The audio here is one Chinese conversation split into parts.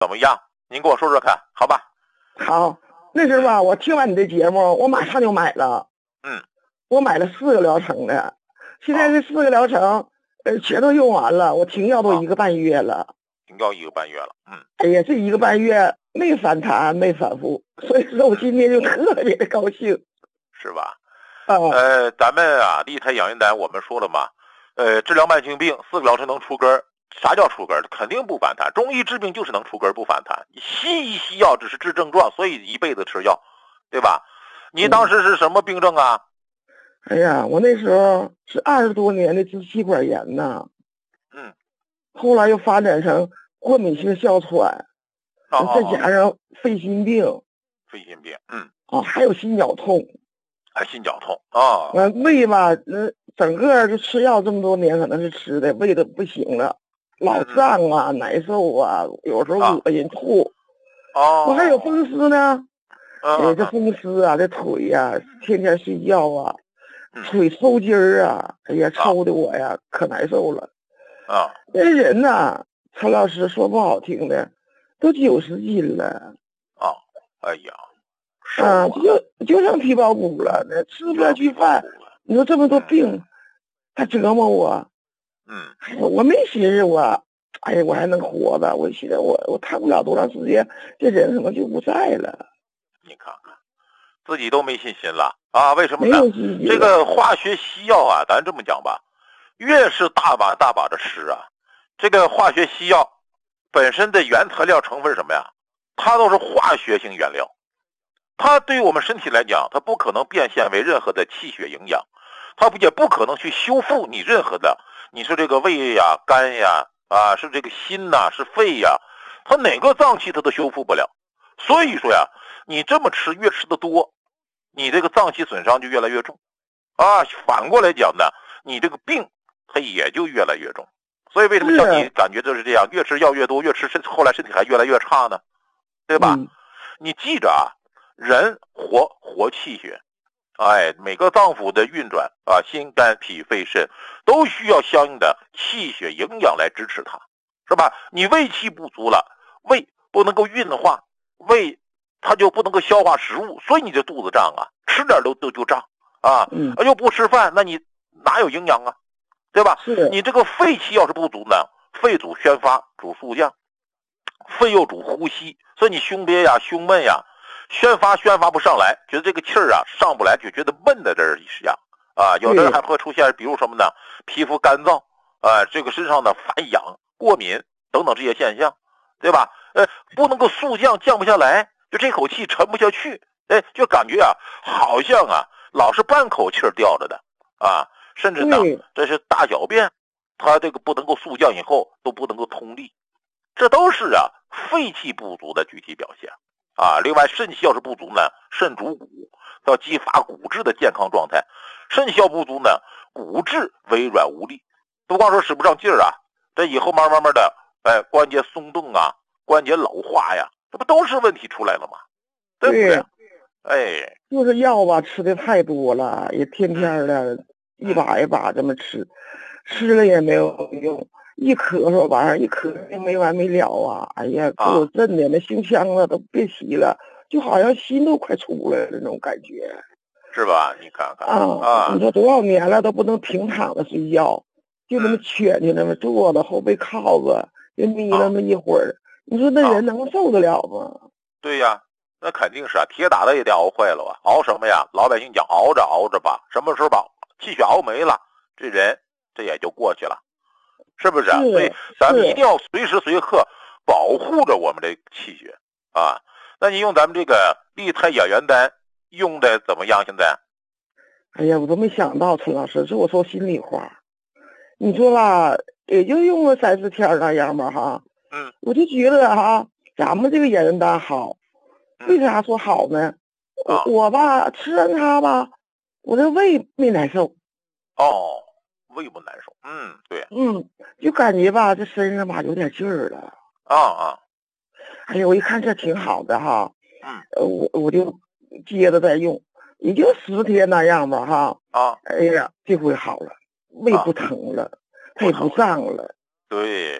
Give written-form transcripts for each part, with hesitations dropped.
怎么样？您给我说说看，好吧？ 好，那时候吧，我听完你的节目，我马上就买了。我买了4个疗程的，现在这4个疗程，全都用完了，我停药都1个半月了。 停药1个半月了。 哎呀，这1个半月没反弹，没反复，所以说我今天就特别的高兴， 是吧？ 啊， 咱们啊，立泰养元丹，我们说了嘛，治疗慢性病4个疗程能出根。啥叫出根？肯定不反弹。中医治病就是能出根不反弹。西医西药只是治症状，所以一辈子吃药，对吧？你当时是什么病症啊？ 哎呀，我那时候是20多年的支气管炎呐，后来又发展成过敏性哮喘，再加上肺心病，还有心绞痛， 还心绞痛啊。 胃吧，整个就吃药这么多年，可能是吃的胃都不行了，老胀啊，难受啊，有时候恶心吐。我还有风湿呢，这风湿啊，这腿呀，天天睡觉啊，腿抽筋儿啊，哎呀，抽的我呀可难受了。这人呐，陈老师说不好听的，都90斤了。 哎呀， 就剩皮包骨了，那吃不下去饭。你说这么多病，还折磨我。我没寻思我，哎呀，我还能活着。我寻思我躺不了多长时间，这人可能就不在了。 你看看，自己都没信心了啊？为什么呢？这个化学西药啊，咱这么讲吧，越是大把大把的吃啊，这个化学西药本身的原材料成分是什么呀？它都是化学性原料，它对于我们身体来讲，它不可能变现为任何的气血营养，它也不可能去修复你任何的，你是这个胃呀、肝呀，是这个心呐、是肺呀，它哪个脏器它都修复不了。所以说呀，你这么吃，越吃的多，你这个脏器损伤就越来越重啊。反过来讲呢，你这个病它也就越来越重。所以为什么像你感觉就是这样，越吃药越多，越吃后来身体还越来越差呢？对吧？你记着啊，人活气血，每个脏腑的运转啊，心肝脾肺肾都需要相应的气血营养来支持它，是吧？你胃气不足了，胃不能够运化，胃它就不能够消化食物，所以你这肚子胀啊，吃点都就胀啊，又不吃饭，那你哪有营养啊？对吧？你这个肺气要是不足呢，肺主宣发，主肃降，肺又主呼吸，所以你胸憋呀、胸闷呀，宣发不上来，觉得这个气儿啊上不来，就觉得闷在这儿一样啊。有的人还会出现，比如什么呢？皮肤干燥啊，这个身上呢反痒、过敏等等这些现象，对吧？不能够速降，降不下来，就这口气沉不下去，就感觉啊，好像啊老是半口气儿吊着的啊，甚至呢这是大小便，它这个不能够速降以后都不能够通利。这都是啊肺气不足的具体表现啊。另外肾气要是不足呢，肾主骨，要激发骨质的健康状态。肾气要不足呢，骨质微软无力，不光说使不上劲儿啊，这以后慢慢的，关节松动啊，关节老化呀，这不都是问题出来了吗？对不对？ 就是药吧，吃的太多了，也天天的一把一把这么吃，吃了也没有用。一咳嗽玩意儿，一咳嗽没完没了啊！哎呀，给我震的那胸腔子都别提了，就好像心都快出来了那种感觉， 是吧？你看看你说多少年了都不能平躺着睡觉，就那么蜷着那么坐着，后背靠着，就眯那么一会儿，你说那人能受得了吗？ 对呀，那肯定是啊，铁打的也得熬坏了啊！熬什么呀？老百姓讲熬着熬着吧，什么时候把气血熬没了，这人这也就过去了。是不是？所以咱们一定要随时随刻保护着我们的气血啊。那你用咱们这个立泰养元丹用的怎么样？现在？ 哎呀，我都没想到，陈老师，这我说心里话。你说吧，也就用了3、4天那样吧，哈。我就觉得哈，咱们这个养元丹好，为啥说好呢？我吧吃完它吧，我这胃没难受。 胃不难受，对， 就感觉吧，这身上吧有点劲儿了。哎呀，我一看这挺好的哈，我就接着再用，也就10天那样吧哈。哎呀，这回好了，胃不疼了，它也不胀了。 对，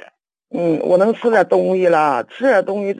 我能吃点东西了，吃点东西